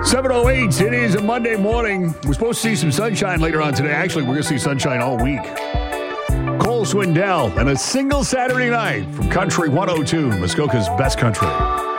7:08. It is a Monday morning. We're supposed to see some sunshine later on today. Actually, we're going to see sunshine all week. Cole Swindell and a single Saturday night from Country 102, Muskoka's best country.